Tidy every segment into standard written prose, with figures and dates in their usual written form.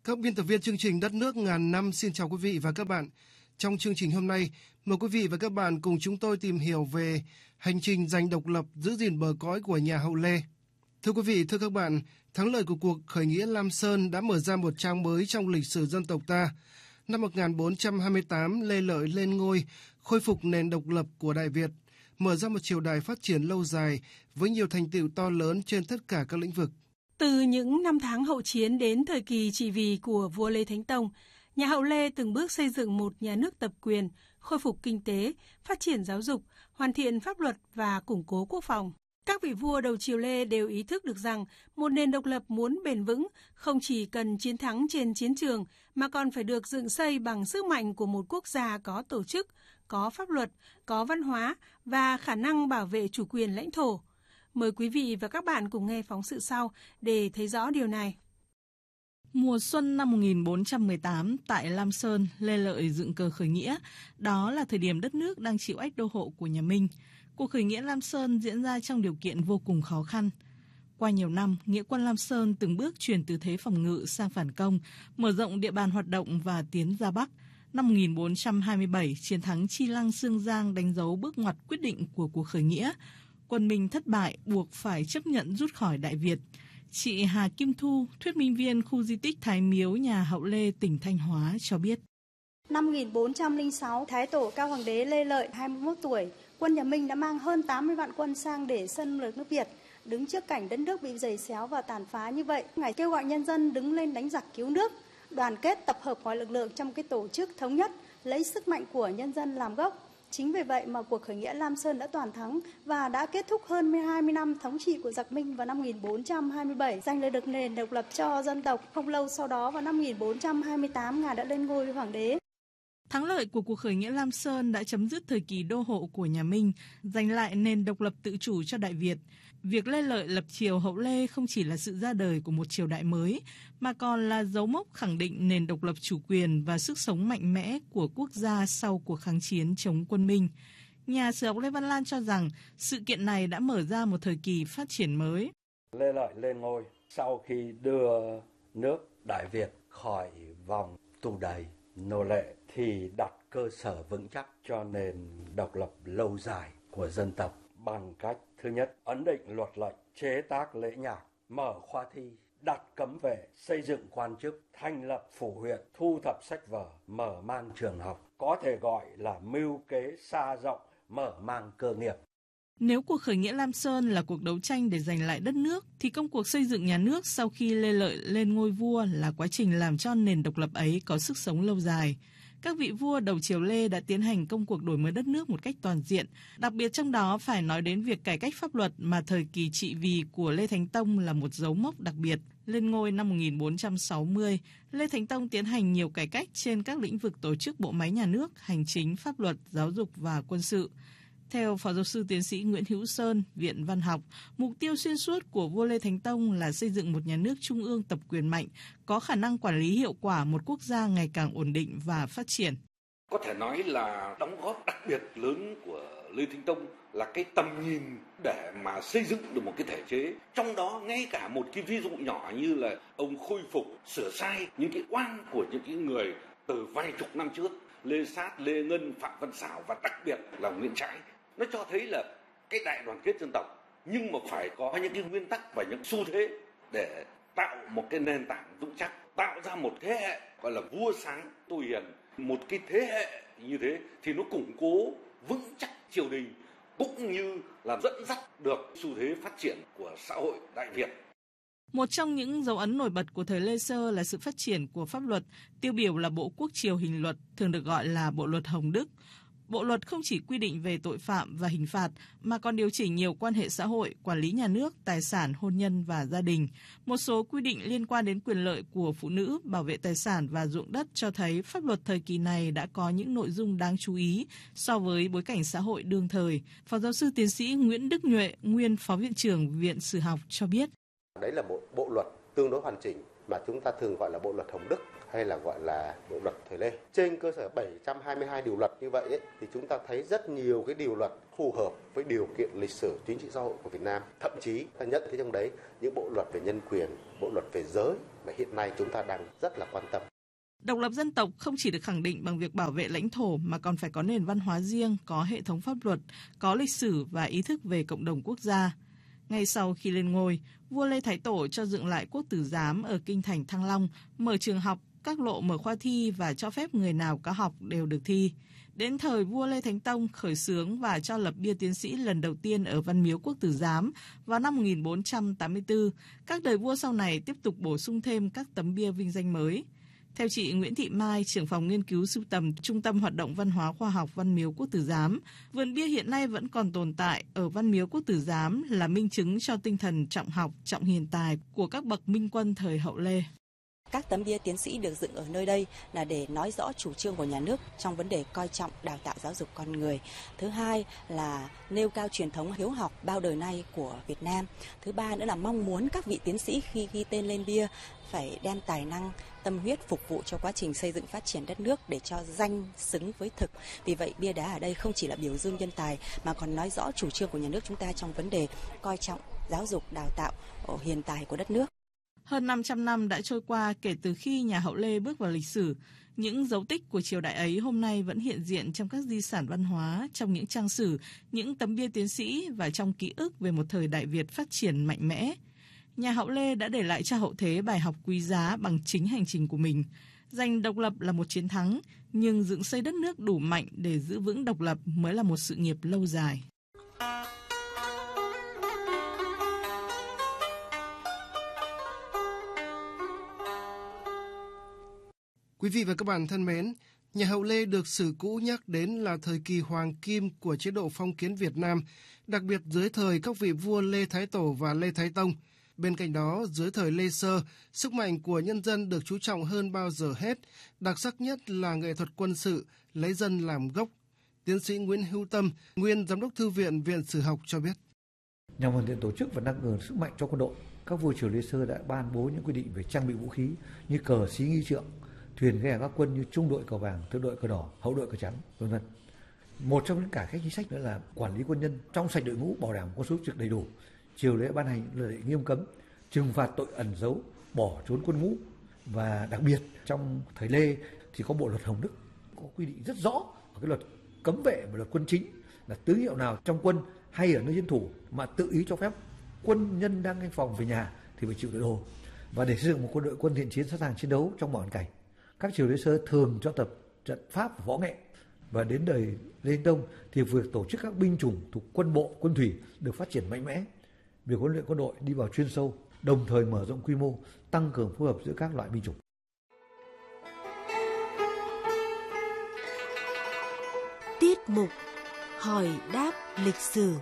Các biên tập viên chương trình Đất nước ngàn năm xin chào quý vị và các bạn. Trong chương trình hôm nay, mời quý vị và các bạn cùng chúng tôi tìm hiểu về hành trình giành độc lập giữ gìn bờ cõi của nhà Hậu Lê. Thưa quý vị, thưa các bạn, thắng lợi của cuộc khởi nghĩa Lam Sơn đã mở ra một trang mới trong lịch sử dân tộc ta. Năm 1428, Lê Lợi lên ngôi, khôi phục nền độc lập của Đại Việt, mở ra một triều đại phát triển lâu dài với nhiều thành tựu to lớn trên tất cả các lĩnh vực. Từ những năm tháng hậu chiến đến thời kỳ trị vì của vua Lê Thánh Tông, nhà Hậu Lê từng bước xây dựng một nhà nước tập quyền, khôi phục kinh tế, phát triển giáo dục, hoàn thiện pháp luật và củng cố quốc phòng. Các vị vua đầu triều Lê đều ý thức được rằng một nền độc lập muốn bền vững không chỉ cần chiến thắng trên chiến trường mà còn phải được dựng xây bằng sức mạnh của một quốc gia có tổ chức, có pháp luật, có văn hóa và khả năng bảo vệ chủ quyền lãnh thổ. Mời quý vị và các bạn cùng nghe phóng sự sau để thấy rõ điều này. Mùa xuân năm 1418, tại Lam Sơn, Lê Lợi dựng cờ khởi nghĩa. Đó là thời điểm đất nước đang chịu ách đô hộ của nhà Minh. Cuộc khởi nghĩa Lam Sơn diễn ra trong điều kiện vô cùng khó khăn. Qua nhiều năm, nghĩa quân Lam Sơn từng bước chuyển từ thế phòng ngự sang phản công, mở rộng địa bàn hoạt động và tiến ra Bắc. Năm 1427, chiến thắng Chi Lăng Xương Giang đánh dấu bước ngoặt quyết định của cuộc khởi nghĩa. Quân Minh thất bại, buộc phải chấp nhận rút khỏi Đại Việt. Chị Hà Kim Thu, thuyết minh viên khu di tích Thái Miếu nhà Hậu Lê, tỉnh Thanh Hóa cho biết. Năm 1406, Thái Tổ Cao Hoàng đế Lê Lợi 21 tuổi, quân nhà Minh đã mang hơn 80 vạn quân sang để xâm lược nước Việt. Đứng trước cảnh đất nước bị giày xéo và tàn phá như vậy, Ngài kêu gọi nhân dân đứng lên đánh giặc cứu nước, đoàn kết tập hợp mọi lực lượng trong cái tổ chức thống nhất, lấy sức mạnh của nhân dân làm gốc. Chính vì vậy mà cuộc khởi nghĩa Lam Sơn đã toàn thắng và đã kết thúc hơn 20 năm thống trị của giặc Minh vào năm 1427, giành lấy được nền độc lập cho dân tộc. Không lâu sau đó, vào năm 1428, Ngài đã lên ngôi hoàng đế. Thắng lợi của cuộc khởi nghĩa Lam Sơn đã chấm dứt thời kỳ đô hộ của nhà Minh, giành lại nền độc lập tự chủ cho Đại Việt. Việc Lê Lợi lập triều Hậu Lê không chỉ là sự ra đời của một triều đại mới, mà còn là dấu mốc khẳng định nền độc lập chủ quyền và sức sống mạnh mẽ của quốc gia sau cuộc kháng chiến chống quân Minh. Nhà sử học Lê Văn Lan cho rằng sự kiện này đã mở ra một thời kỳ phát triển mới. Lê Lợi lên ngôi sau khi đưa nước Đại Việt khỏi vòng tù đày nô lệ thì đặt cơ sở vững chắc cho nền độc lập lâu dài của dân tộc bằng cách thứ nhất, ấn định luật lệnh, chế tác lễ nhạc, mở khoa thi, đặt cấm vệ, xây dựng quan chức, thành lập phủ huyện, thu thập sách vở, mở mang trường học, có thể gọi là mưu kế xa rộng, mở mang cơ nghiệp. Nếu cuộc khởi nghĩa Lam Sơn là cuộc đấu tranh để giành lại đất nước, thì công cuộc xây dựng nhà nước sau khi Lê Lợi lên ngôi vua là quá trình làm cho nền độc lập ấy có sức sống lâu dài. Các vị vua đầu triều Lê đã tiến hành công cuộc đổi mới đất nước một cách toàn diện, đặc biệt trong đó phải nói đến việc cải cách pháp luật mà thời kỳ trị vì của Lê Thánh Tông là một dấu mốc đặc biệt. Lên ngôi năm 1460, Lê Thánh Tông tiến hành nhiều cải cách trên các lĩnh vực tổ chức bộ máy nhà nước, hành chính, pháp luật, giáo dục và quân sự. Theo Phó Giáo sư Tiến sĩ Nguyễn Hữu Sơn, Viện Văn học, mục tiêu xuyên suốt của vua Lê Thánh Tông là xây dựng một nhà nước trung ương tập quyền mạnh, có khả năng quản lý hiệu quả một quốc gia ngày càng ổn định và phát triển. Có thể nói là đóng góp đặc biệt lớn của Lê Thánh Tông là cái tầm nhìn để mà xây dựng được một cái thể chế. Trong đó ngay cả một cái ví dụ nhỏ như là ông khôi phục, sửa sai những cái oan của những cái người từ vài chục năm trước, Lê Sát, Lê Ngân, Phạm Văn Xảo và đặc biệt là Nguyễn Trãi. Nó cho thấy là cái đại đoàn kết dân tộc, nhưng mà phải có những cái nguyên tắc và những xu thế để tạo một cái nền tảng vững chắc, tạo ra một thế hệ gọi là vua sáng tôi hiền. Một cái thế hệ như thế thì nó củng cố vững chắc triều đình cũng như là dẫn dắt được xu thế phát triển của xã hội Đại Việt. Một trong những dấu ấn nổi bật của thời Lê Sơ là sự phát triển của pháp luật, tiêu biểu là Bộ Quốc triều hình luật, thường được gọi là Bộ luật Hồng Đức. Bộ luật không chỉ quy định về tội phạm và hình phạt mà còn điều chỉnh nhiều quan hệ xã hội, quản lý nhà nước, tài sản, hôn nhân và gia đình. Một số quy định liên quan đến quyền lợi của phụ nữ, bảo vệ tài sản và ruộng đất cho thấy pháp luật thời kỳ này đã có những nội dung đáng chú ý so với bối cảnh xã hội đương thời. Phó giáo sư tiến sĩ Nguyễn Đức Nhuệ, nguyên Phó Viện trưởng Viện Sử học cho biết. Đấy là một bộ luật tương đối hoàn chỉnh mà chúng ta thường gọi là Bộ luật Hồng Đức hay là gọi là Bộ luật thời Lê. Trên cơ sở 722 điều luật như vậy ấy, thì chúng ta thấy rất nhiều cái điều luật phù hợp với điều kiện lịch sử chính trị xã hội của Việt Nam. Thậm chí ta nhận thấy trong đấy những bộ luật về nhân quyền, bộ luật về giới mà hiện nay chúng ta đang rất là quan tâm. Độc lập dân tộc không chỉ được khẳng định bằng việc bảo vệ lãnh thổ mà còn phải có nền văn hóa riêng, có hệ thống pháp luật, có lịch sử và ý thức về cộng đồng quốc gia. Ngay sau khi lên ngôi, vua Lê Thái Tổ cho dựng lại Quốc tử giám ở kinh thành Thăng Long, mở trường học, các lộ mở khoa thi và cho phép người nào có học đều được thi. Đến thời vua Lê Thánh Tông khởi xướng và cho lập bia tiến sĩ lần đầu tiên ở Văn Miếu Quốc tử giám vào năm 1484, các đời vua sau này tiếp tục bổ sung thêm các tấm bia vinh danh mới. Theo chị Nguyễn Thị Mai, trưởng phòng nghiên cứu sưu tầm Trung tâm Hoạt động Văn hóa Khoa học Văn Miếu Quốc tử giám, vườn bia hiện nay vẫn còn tồn tại ở Văn Miếu Quốc tử giám là minh chứng cho tinh thần trọng học, trọng hiền tài của các bậc minh quân thời hậu Lê. Các tấm bia tiến sĩ được dựng ở nơi đây là để nói rõ chủ trương của nhà nước trong vấn đề coi trọng đào tạo giáo dục con người. Thứ hai là nêu cao truyền thống hiếu học bao đời nay của Việt Nam. Thứ ba nữa là mong muốn các vị tiến sĩ khi ghi tên lên bia phải đem tài năng, tâm huyết phục vụ cho quá trình xây dựng phát triển đất nước để cho danh xứng với thực. Vì vậy bia đá ở đây không chỉ là biểu dương nhân tài mà còn nói rõ chủ trương của nhà nước chúng ta trong vấn đề coi trọng giáo dục, đào tạo hiền tài của đất nước. Hơn 500 năm đã trôi qua kể từ khi nhà Hậu Lê bước vào lịch sử. Những dấu tích của triều đại ấy hôm nay vẫn hiện diện trong các di sản văn hóa, trong những trang sử, những tấm bia tiến sĩ và trong ký ức về một thời Đại Việt phát triển mạnh mẽ. Nhà Hậu Lê đã để lại cho hậu thế bài học quý giá bằng chính hành trình của mình. Giành độc lập là một chiến thắng, nhưng dựng xây đất nước đủ mạnh để giữ vững độc lập mới là một sự nghiệp lâu dài. Quý vị và các bạn thân mến, nhà Hậu Lê được sử cũ nhắc đến là thời kỳ hoàng kim của chế độ phong kiến Việt Nam, đặc biệt dưới thời các vị vua Lê Thái Tổ và Lê Thái Tông. Bên cạnh đó, dưới thời Lê Sơ, sức mạnh của nhân dân được chú trọng hơn bao giờ hết, đặc sắc nhất là nghệ thuật quân sự, lấy dân làm gốc. Tiến sĩ Nguyễn Hữu Tâm, nguyên Giám đốc Thư viện Viện Sử học cho biết. Nhằm hoàn thiện tổ chức và nâng cường sức mạnh cho quân đội, các vua triều Lê Sơ đã ban bố những quy định về trang bị vũ khí như cờ xí nghi trượng, thuyền ghe các quân như trung đội cờ vàng, thượng đội cờ đỏ, hậu đội cờ trắng, v.v. Một trong những cải cách chính sách nữa là quản lý quân nhân trong sạch đội ngũ, bảo đảm quân số trực đầy đủ. Triều Lê ban hành luật lệ nghiêm cấm, trừng phạt tội ẩn giấu, bỏ trốn quân ngũ, và đặc biệt trong thời Lê thì có bộ luật Hồng Đức có quy định rất rõ ở cái luật cấm vệ và luật quân chính là tướng hiệu nào trong quân hay ở nơi dân thủ mà tự ý cho phép quân nhân đang canh phòng về nhà thì phải chịu tội đồ. Và để xây dựng một quân đội quân thiện chiến sẵn sàng chiến đấu trong mọi hoàn cảnh, các triều Lê Sơ thường cho tập trận pháp và võ nghệ. Và đến đời Lê Thánh Tông thì việc tổ chức các binh chủng thuộc quân bộ, quân thủy được phát triển mạnh mẽ. Việc huấn luyện quân đội đi vào chuyên sâu, đồng thời mở rộng quy mô, tăng cường phối hợp giữa các loại binh chủng. Tiết mục Hỏi đáp lịch sử.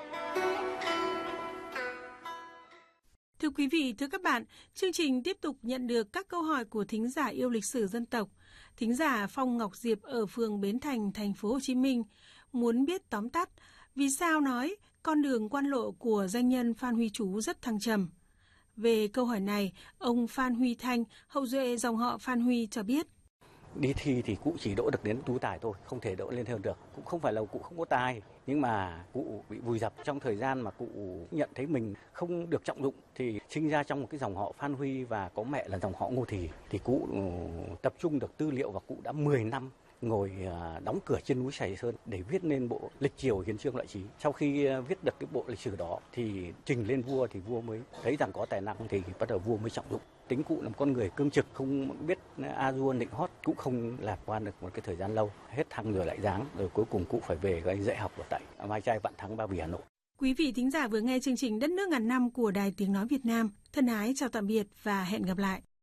Thưa quý vị, thưa các bạn, chương trình tiếp tục nhận được các câu hỏi của thính giả yêu lịch sử dân tộc. Thính giả Phong Ngọc Diệp ở phường Bến Thành, thành phố Hồ Chí Minh muốn biết tóm tắt vì sao nói con đường quan lộ của danh nhân Phan Huy Chú rất thăng trầm. Về câu hỏi này, ông Phan Huy Thanh, hậu duệ dòng họ Phan Huy cho biết. Đi thi thì cụ chỉ đỗ được đến tú tài thôi, không thể đỗ lên hơn được. Cũng không phải là cụ không có tài, nhưng mà cụ bị vùi dập trong thời gian mà cụ nhận thấy mình không được trọng dụng thì sinh ra trong một cái dòng họ Phan Huy và có mẹ là dòng họ Ngô Thì cụ tập trung được tư liệu và cụ đã 10 năm ngồi đóng cửa trên núi Sài Sơn để viết nên bộ lịch triều hiến chương loại trí. Sau khi viết được cái bộ lịch sử đó thì trình lên vua thì vua mới thấy rằng có tài năng thì bắt đầu vua mới trọng dụng. Tính cụ là một con người cương trực, không biết a dua nịnh hót, cũng không lạc quan được một cái thời gian lâu, hết thăng rồi lại giáng, rồi cuối cùng cụ phải về cái dạy học ở tại Mai Trai, Vạn Thắng, Ba Vì, Hà Nội. Quý vị thính giả vừa nghe chương trình Đất nước ngàn năm của Đài Tiếng nói Việt Nam. Thân ái chào tạm biệt và hẹn gặp lại.